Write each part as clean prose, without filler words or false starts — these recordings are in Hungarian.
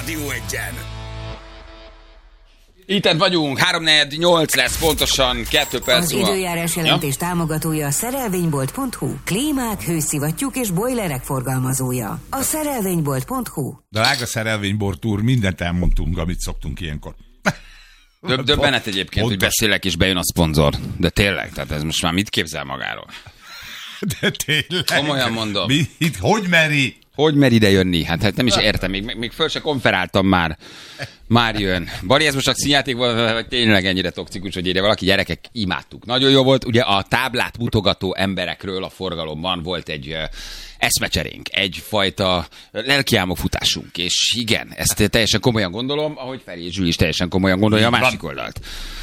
Rádió Egyen. Itten vagyunk, 3-4-8 lesz pontosan, 2 perc. Az időjárás jelentés támogatója a szerelvénybolt.hu, klímák, hőszivattyúk és bojlerek forgalmazója. A szerelvénybolt.hu. Drága szerelvénybolt úr, mindent elmondtunk, amit szoktunk ilyenkor. Döbbenet egyébként, hogy beszélek és bejön a szponzor. De tényleg, tehát ez most már mit képzel magáról? De tényleg. Komolyan mondom. Hogy meri? Hogy mer ide jönni? Hát nem is értem, még föl se konferáltam már. Már jön. Bari, ez most csak színjáték volt, vagy tényleg ennyire toxikus, hogy írja valaki, gyerekek, imádtuk. Nagyon jó volt. Ugye a táblát mutogató emberekről a forgalomban volt egy eszmecserénk, egyfajta lelkiálmok futásunk, és igen, ezt teljesen komolyan gondolom, ahogy Feri és Zsül is teljesen komolyan gondolja a másik oldalt.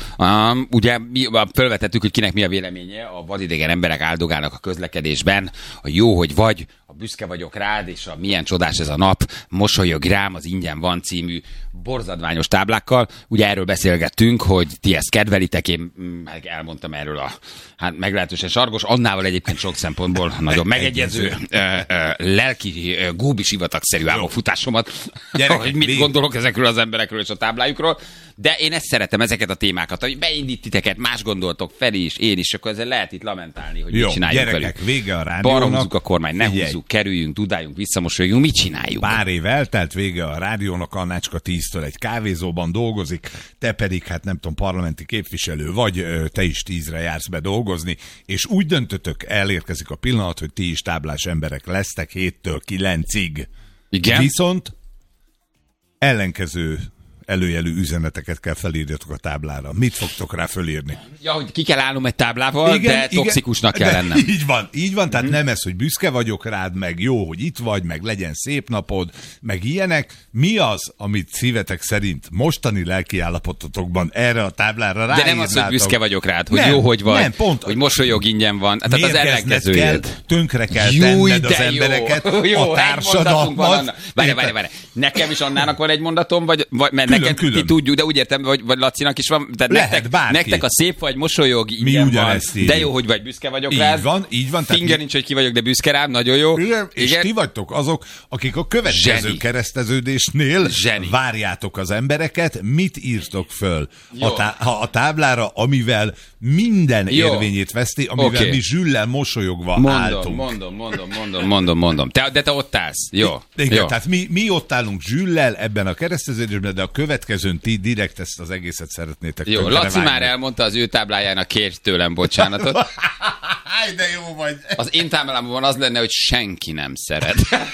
Ugye mi felvetettük, hogy kinek mi a véleménye, a vadidegen emberek áldogálnak a közlekedésben, a jó, hogy vagy, a büszke vagyok rád, és a milyen csodás ez a nap, mosolyog rám, az ingyen van című borzadványos táblákkal. Ugye erről beszélgettünk, hogy ti ezt kedvelitek, én elmondtam erről a meglehetősen sargos, annával egyébként sok szempontból nagyon megegyező lelki góbisivatagszerű álmokfutásomat, hogy mit gondolok ezekről az emberekről és a táblájukról. De én ezt szeretem, ezeket a témákat, hogy beindít titeket, más gondoltok, Feri is, én is, akkor ezzel lehet itt lamentálni, hogy mit csináljuk gyerekek, velük. Vége a rádiónak. Balra húzzuk a kormány, ne húzzuk, kerüljünk, dudáljunk, visszamosoljunk, mit csináljuk? Pár év eltelt, vége a rádiónak, Annácska 10-től egy kávézóban dolgozik, te pedig, hát nem tudom, parlamenti képviselő vagy, te is 10-re jársz be dolgozni, és úgy döntötök, elérkezik a pillanat, hogy ti is táblás emberek lesztek 7-től 9-ig. Igen? Viszont ellenkező előjelű üzeneteket kell felírjatok a táblára. Mit fogtok rá fölírni? Ja, hogy ki kell állnom egy táblával, de toxikusnak kell lennem. Így van, tehát nem ez, hogy büszke vagyok rád, meg jó, hogy itt vagy, meg legyen szép napod, meg ilyenek. Mi az, amit szívetek szerint mostani lelkiállapototokban erre a táblára ráírnátok? De nem az, hogy büszke vagyok rád, hogy nem, jó, hogy vagy, nem, pont, hogy mosolyog ingyen van. Tehát az ellenkezőjét. Tönkre kell tenned az embereket, a társadalmat. Várj. Nekem is Annának van egy mondatom, vagy neked ti tudjuk, de úgy értem, vagy Lacinak is van. Tehát nektek a szép vagy, mosolyog, ingyen van. De jó, hogy vagy, büszke vagyok rád. Így van. Finger nincs, hogy ki vagyok, de büszke rám, nagyon jó. Igen, és ti vagytok azok, akik a következő kereszteződésnél várjátok az embereket, mit írtok föl a táblára, amivel minden érvényét veszti, amivel mi Zsüllel mosolyogva álltunk. Mondom. De te ott állsz. Jó. Igen, tehát mi ott állunk Zsüllel ebben a kereszteződésben, de a következőn ti direkt ezt az egészet szeretnétek. Jó, Laci már elmondta az ő táblájának, kérj tőlem bocsánatot. De jó vagy. Az én táblámban az lenne, hogy senki nem szeret.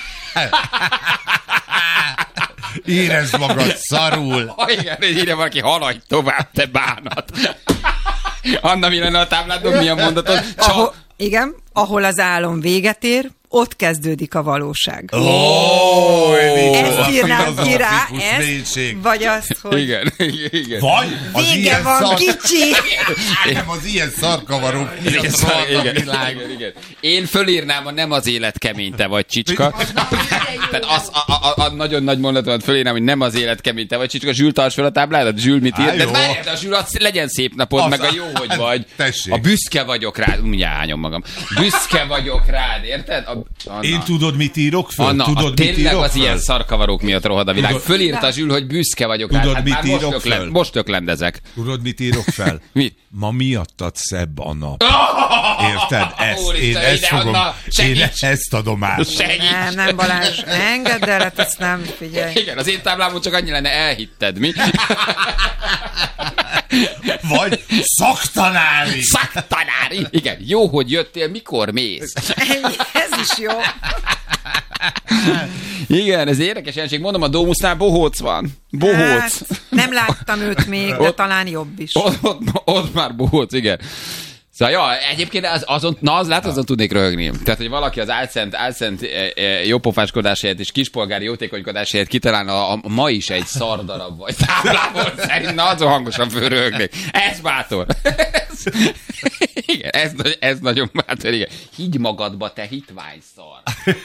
Érezd magad szarul. Igen, hogy írja valaki, haladj tovább, te bánat. Anna, mi lenne a tábládon, milyen mondatod? Igen, ahol az álom véget ér, ott kezdődik a valóság. Ezt írnám ki rá, vagy azt, hogy... Igen. Vagy az vége van, kicsi! Nem, az ilyen szarkavaró. Igen. Én fölírnám a nem az élet kemény, te vagy csicska. Tehát a nagyon nagy mondatomat fölírnám, hogy nem az élet kemény, te vagy csicska. Zsül, tarts fel a tábládat, Zsül mit ír? De várjál, a Zsül, legyen szép napod, meg a jó, hogy vagy. A büszke vagyok rád. Mindjárt hányom magam. Büszke vagyok rád, érted? Én tudod, mit írok föl? Anna, tényleg az ilyen szarkavarók miatt rohad a világ. Fölírta Zsül, hogy büszke vagyok rá. Tudod, mit írok fel? Most öklendezek. Tudod, mit írok fel? Mit? Ma miattad szebb a nap. Érted? Én ezt fogom. Én ezt adom át. Nem, Balázs, ne engedd el, hát ezt nem, figyelj. Igen, az én táblámon csak annyi lenne, elhitted, mi? Vagy szaktanári. Szaktanári. Igen, jó, hogy jöttél, mikor mész? Ez is jó. Igen, ez érdekes jelenség. Mondom, a Dómusznál bohóc van. Bohóc. Hát, nem láttam őt még, de talán jobb is. Ott már bohóc, igen. Szóval, ja, egyébként azon tudnék röhögni. Tehát, hogy valaki az álszent jópofáskodás helyett és kispolgári jótékonykodás helyett kitalálna a ma is egy szardarab vagy táblából szerint, azon hangosan fölröhögnék. Ez bátor. Igen, ez nagyon bátor, igen. Higgy magadba, te hitvány szar.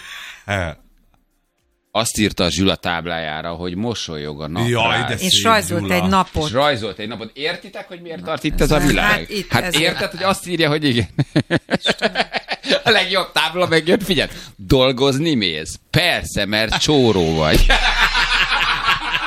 Azt írta a Zsül a táblájára, hogy mosolyog a naprád. És rajzolt egy napot. Értitek, hogy miért tart itt ez a világ? Hát érted, hogy azt írja, hogy igen. A legjobb tábla megjött, figyelj, dolgozni mész. Persze, mert csóró vagy.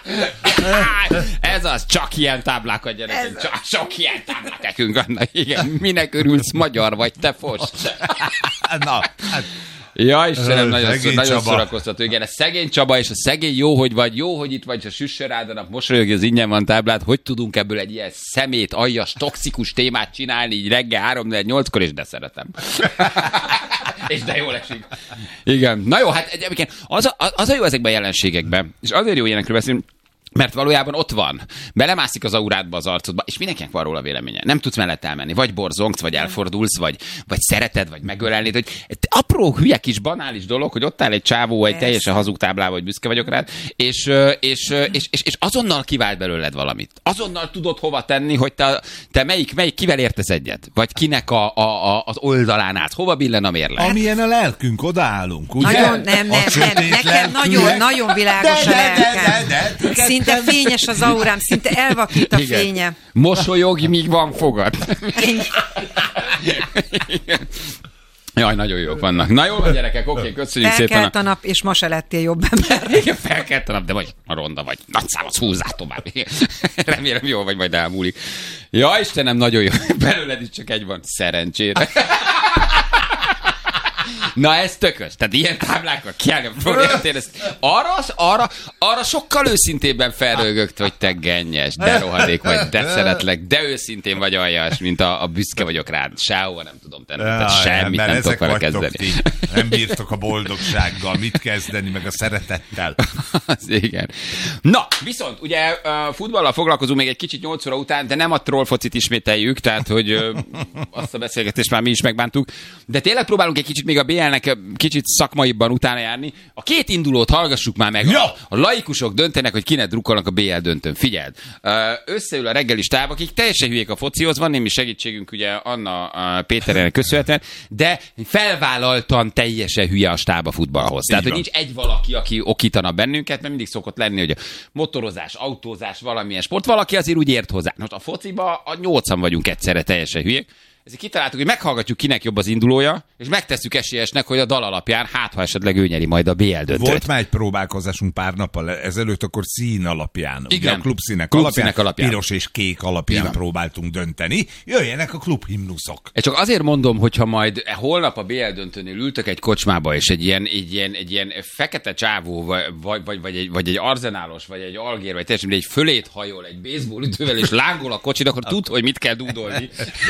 Ez az, csak ilyen táblákat, gyerekek. Csak ilyen táblák nekünk vannak. Igen, minek örülsz, magyar vagy, te fos. Na, hát... Ja, Istenem, nagyon szórakoztató. Igen, a szegény Csaba és a szegény jó, hogy vagy, jó, hogy itt vagy, ha süssön rád a nap, mosolyog, az ingyen van táblát, hogy tudunk ebből egy ilyen szemét, aljas, toxikus témát csinálni így reggel 3-4-8-kor, és de szeretem. És de jól esik. Igen. Na jó, hát egyébként az a jó ezekben a jelenségekben, és azért jó ilyenekről beszélni, mert valójában ott van. Belemászik az aurádba, az arcodba, és mindenkinek van róla véleménye. Nem tudsz mellett elmenni. Vagy borzongsz, vagy elfordulsz, vagy szereted, vagy megölelnéd. Hogy apró, hülye kis banális dolog, hogy ott áll egy csávó, egy teljesen hazug táblával, hogy büszke vagyok rád, és azonnal kivált belőled valamit. Azonnal tudod hova tenni, hogy te melyik kivel értesz egyet? Vagy kinek az oldalán állsz? Hova billen a mérleg? Amilyen a lelkünk, odaállunk, ugye? Nagyon, nem. Nekem nagyon világos a lelkem. Szinte fényes az aurám, szinte elvakít a fénye. Mosolyogj, míg van fogad. Jaj, nagyon jók vannak. Na jól van, gyerekek, oké, köszönjük szépen. Felkelt a nap, és ma se lettél jobb ember. Igen, felkelt a nap, de vagy a ronda vagy. Nagy számot húzzál tovább. Remélem jól vagy, majd elmúlik. Ja, Istenem, nagyon jó. Belőled is csak egy van. Szerencsére. Na ez tökös. Tehát ilyen táblákkal kiállni a programtén, arra sokkal őszintébben felrögögt, hogy te gennyes, de rohadék vagy, de szeretlek, de őszintén vagy aljas, mint a büszke vagyok rád. Sehova nem tudom tenni, tehát semmit nem tudok vele kezdeni. Nem bírtok a boldogsággal, mit kezdeni, meg a szeretettel. Igen. Na, viszont ugye futballal foglalkozunk még egy kicsit 8 óra után, de nem a trollfocit ismételjük, tehát hogy azt a beszélgetést már mi is megbántuk, de tényleg próbálunk egy kicsit még a BL-nek kicsit szakmaibban utána járni. A két indulót hallgassuk már meg. Ja. A laikusok döntenek, hogy kinek drukkolnak a BL döntőn. Figyeld, összeül a reggeli stáb, akik teljesen hülyék a focihoz, van némi segítségünk ugye Anna Péterének köszönhetően, de felvállaltan teljesen hülye a stáb a futballhoz. Tehát, hogy nincs egy valaki, aki okítana bennünket, mert mindig szokott lenni, hogy a motorozás, autózás, valamilyen sport, valaki azért úgy ért hozzá. Most a fociba a 8-an vagyunk egyszerre teljesen hülyék. Ezért kitaláltuk, hogy meghallgatjuk, kinek jobb az indulója, és megtesszük esélyesnek, hogy a dal alapján, ha esetleg ő nyeri majd a BL döntőt. Volt már egy próbálkozásunk pár nappal ezelőtt, akkor szín alapján. Igen. Ugye a klubszínek alapján, piros és kék alapján próbáltunk dönteni. Jöjjenek a klubhimnuszok. Csak azért mondom, hogyha majd holnap a BL döntőnél ültök egy kocsmába, és egy ilyen fekete csávó, vagy egy arzenálos, vagy egy algér, vagy teljesen egy fölét hajol, egy baseballütővel, és lángol a kocsid, akkor tud, hogy mit kell dúdolni.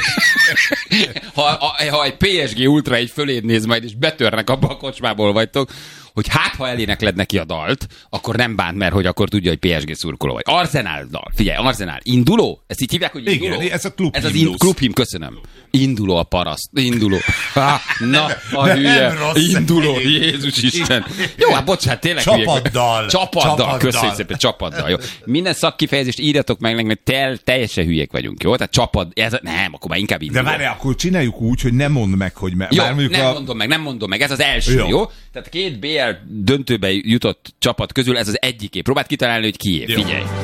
Ha egy PSG Ultra egy föléd néz majd, és betörnek abba a kocsmából vagytok, hogy ha elénekled neki a dalt, akkor nem bánt, mert hogy akkor tudja, hogy PSG szurkoló vagy. Arsenal dal. Figyelj, Arsenal. Induló? Ezt így hívják, hogy induló? Igen, ez a klubhimnusz. Ez az klubhim, köszönöm. Induló a paraszt. Induló. Na, a hülye. Induló, Jézus Isten. Jó, hát bocsánat, tényleg Csapaddal. Csapaddal. Köszönjük szépen, csapaddal. Jó. Minden szakkifejezést írjatok meg nekünk, mert teljesen hülyék vagyunk, jó? Tehát csapad, nem, akkor már inkább induló. De várj, akkor csináljuk úgy, hogy nem mondd meg, hogy... Jó, nem mondom meg, ez az első, jó? Tehát két BL döntőbe jutott csapat közül ez az egyiké. Próbáld kitalálni, hogy kié. Figyelj.